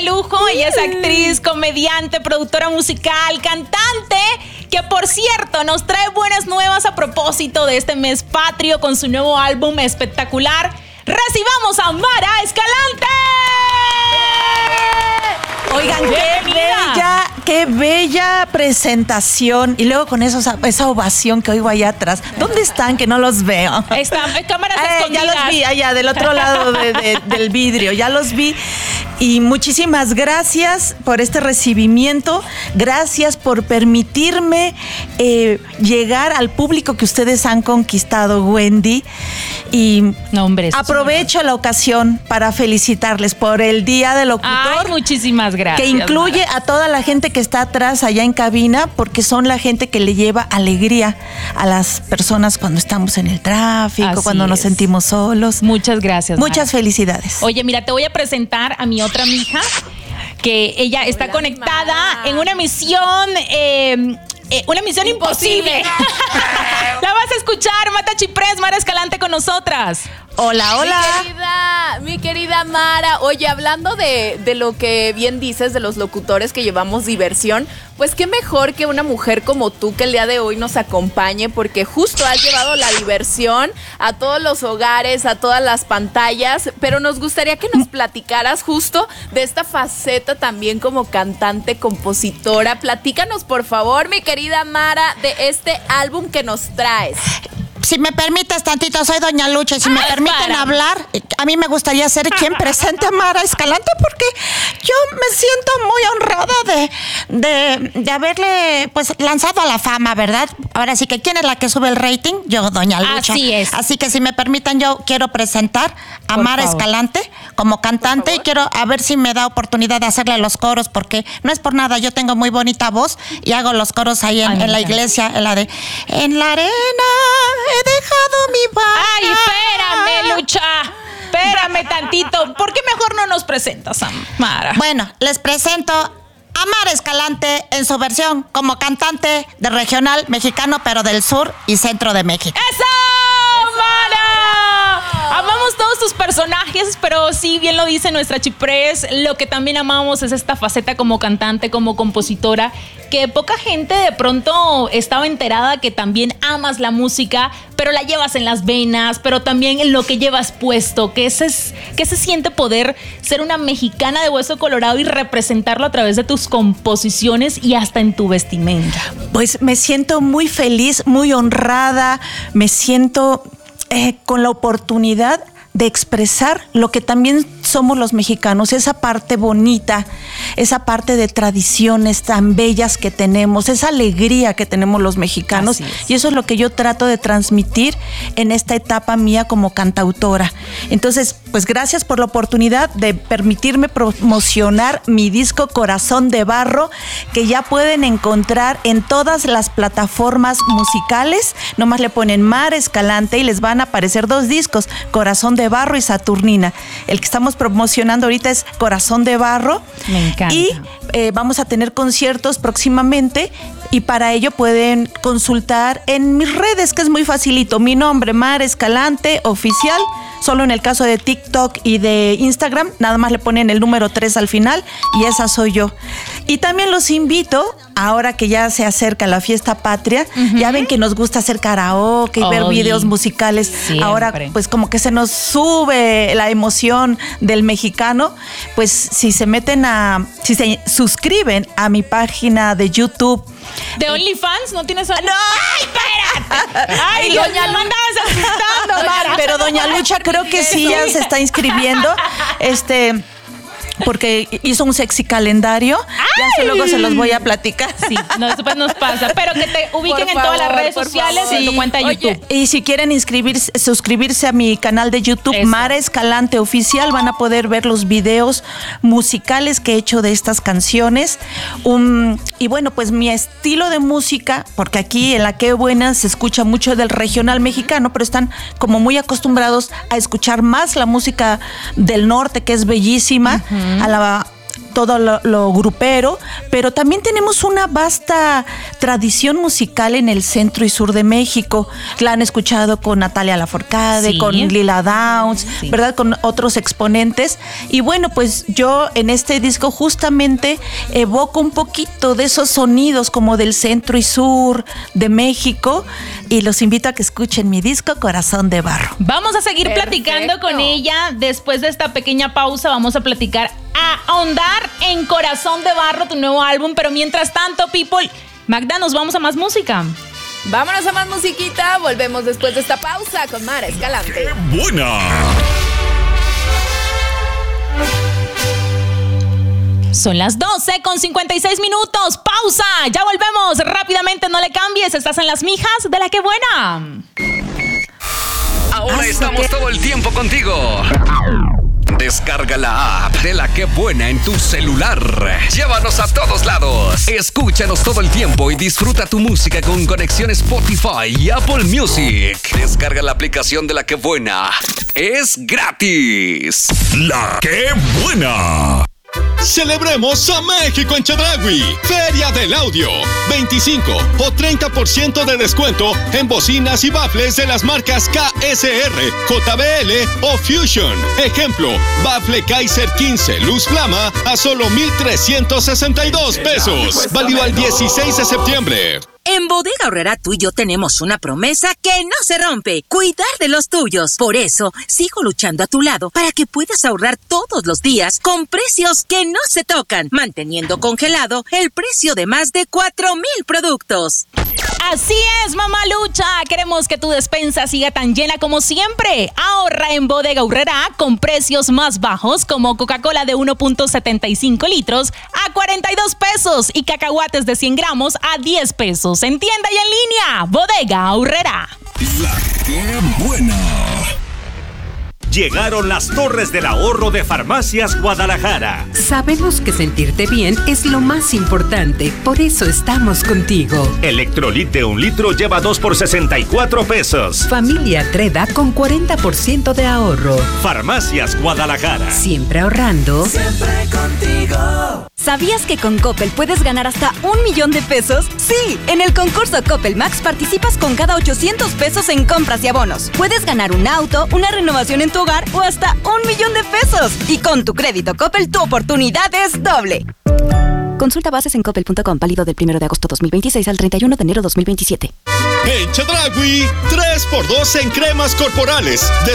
lujo. Ella es actriz, comediante, productora musical, cantante, que por cierto nos trae buenas nuevas a propósito de este mes patrio con su nuevo álbum espectacular. Recibamos a Mara Escalante. Oigan, qué bella presentación. Y luego con esa ovación que oigo allá atrás. ¿Dónde están? Que no los veo. Están cámaras escondidas. Ya los vi allá del otro lado del vidrio. Ya los vi. Y muchísimas gracias por este recibimiento. Gracias por permitirme llegar al público que ustedes han conquistado, Wendy. Y aprovecho la ocasión para felicitarles por el Día del Locutor. Ay, muchísimas gracias. Que incluye a toda la gente que está atrás allá en cabina, porque son la gente que le lleva alegría a las personas cuando estamos en el tráfico, cuando nos sentimos solos. Muchas gracias, Mara. Muchas felicidades. Oye, mira, te voy a presentar a mi otra mija, que ella está conectada en una emisión imposible. La vas a escuchar, Mata Chiprés, Mara Escalante con nosotras. Hola, hola. Mi querida Mara. Oye, hablando de lo que bien dices, de los locutores que llevamos diversión, pues qué mejor que una mujer como tú que el día de hoy nos acompañe, porque justo has llevado la diversión a todos los hogares, a todas las pantallas, pero nos gustaría que nos platicaras justo de esta faceta también como cantante, compositora. Platícanos, por favor, mi querida Mara, de este álbum que nos traes. Si me permites tantito, soy Doña Lucha, y si me permiten hablar, a mí me gustaría ser quien presente a Mara Escalante, porque yo me siento muy honrada de haberle pues lanzado a la fama, ¿verdad? Ahora sí que ¿quién es la que sube el rating? Yo, Doña Lucha. Así es. Así que si me permiten, yo quiero presentar a Mara Escalante como cantante, y quiero a ver si me da oportunidad de hacerle los coros, porque no es por nada, yo tengo muy bonita voz y hago los coros ahí en la iglesia, en la de En la arena he dejado mi barca. Ay, espérame, Lucha. Espérame tantito. ¿Por qué mejor no nos presentas a Mara? Bueno, les presento a Mara Escalante en su versión como cantante de regional mexicano, pero del sur y centro de México. ¡Eso, Mara! Amamos todos tus personajes, pero sí, bien lo dice nuestra Chiprés, lo que también amamos es esta faceta como cantante, como compositora, que poca gente de pronto estaba enterada que también amas la música, pero la llevas en las venas, pero también en lo que llevas puesto, que se siente poder ser una mexicana de hueso colorado y representarlo a través de tus composiciones y hasta en tu vestimenta. Pues me siento muy feliz, muy honrada, me siento con la oportunidad de expresar lo que también somos los mexicanos, esa parte bonita, esa parte de tradiciones tan bellas que tenemos, esa alegría que tenemos los mexicanos. Y eso es lo que yo trato de transmitir en esta etapa mía como cantautora. Entonces, pues gracias por la oportunidad de permitirme promocionar mi disco Corazón de Barro, que ya pueden encontrar en todas las plataformas musicales. Nomás le ponen Mara Escalante y les van a aparecer 2 discos, Corazón de Barro y Saturnina. El que estamos promocionando ahorita es Corazón de Barro. Me encanta. Y vamos a tener conciertos próximamente, y para ello pueden consultar en mis redes, que es muy facilito. Mi nombre, Mara Escalante Oficial. Solo en el caso de TikTok y de Instagram, nada más le ponen el número 3 al final y esa soy yo. Y también los invito, ahora que ya se acerca la fiesta patria, ya ven que nos gusta hacer karaoke y ver videos musicales. Siempre. Ahora pues como que se nos sube la emoción del mexicano. Pues si se suscriben a mi página de YouTube. ¿De OnlyFans? ¿No tienes? ¡No! ¡Ay, espérate! ¡Ay, Doña Dios, me andabas asustando, Mara! Pero Doña Lucha creo que sí ya se está inscribiendo. Porque hizo un sexy calendario. Ya luego se los voy a platicar. Sí, después nos pasa. Pero que te ubiquen en todas las redes sociales y en tu cuenta de YouTube. Y si quieren suscribirse a mi canal de YouTube, eso. Mara Escalante Oficial, van a poder ver los videos musicales que he hecho de estas canciones. Y bueno, pues mi estilo de música, porque aquí en La Qué Buena se escucha mucho del regional mexicano, pero están como muy acostumbrados a escuchar más la música del norte, que es bellísima. todo lo grupero, pero también tenemos una vasta tradición musical en el centro y sur de México. La han escuchado con Natalia Lafourcade, Sí. con Lila Downs, Sí. ¿verdad? Con otros exponentes. Y bueno, pues yo en este disco justamente evoco un poquito de esos sonidos como del centro y sur de México, y los invito a que escuchen mi disco Corazón de Barro. Vamos a seguir Perfecto. platicando con ella. Después de esta pequeña pausa vamos a platicar, a ahondar en Corazón de Barro, tu nuevo álbum. Pero mientras tanto, people, Magda, nos vamos a más música. Vámonos a más musiquita. Volvemos después de esta pausa con Mara Escalante. Buena. Son las 12:56. Pausa. Ya volvemos rápidamente. No le cambies. Estás en Las Mijas de La Que Buena. Ahora estamos todo el tiempo contigo. Descarga la app de La Que Buena en tu celular. Llévanos a todos lados. Escúchanos todo el tiempo y disfruta tu música con conexión Spotify y Apple Music. Descarga la aplicación de La Que Buena. Es gratis. La Que Buena. Celebremos a México en Chedraui. Feria del Audio. 25 o 30% de descuento en bocinas y baffles de las marcas KSR, JBL o Fusion. Ejemplo, baffle Kaiser 15 Luz Flama a solo 1,362 pesos. Válido al 16 de septiembre. En Bodega Aurrerá tú y yo tenemos una promesa que no se rompe: cuidar de los tuyos. Por eso, sigo luchando a tu lado para que puedas ahorrar todos los días con precios que no se tocan, manteniendo congelado el precio de más de 4,000 productos. Así es, mamalucha. Queremos que tu despensa siga tan llena como siempre. Ahorra en Bodega Aurrerá con precios más bajos, como Coca-Cola de 1.75 litros a 42 pesos y cacahuates de 100 gramos a 10 pesos. En tienda y en línea, Bodega Aurrerá. La Que Buena. Llegaron las Torres del Ahorro de Farmacias Guadalajara. Sabemos que sentirte bien es lo más importante, por eso estamos contigo. Electrolit de 1 litro lleva 2 por 64 pesos. Familia Treda con 40% de ahorro. Farmacias Guadalajara. Siempre ahorrando. ¿Sabías que con Coppel puedes ganar hasta 1 millón de pesos? Sí, en el concurso Coppel Max participas con cada 800 pesos en compras y abonos. Puedes ganar un auto, una renovación en tu hogar o hasta 1 millón de pesos. Y con tu crédito Coppel, tu oportunidad es doble. Consulta bases en coppel.com, válido del 1 de agosto 2026 al 31 de enero 2027. En Chedraui, 3x2 en cremas corporales.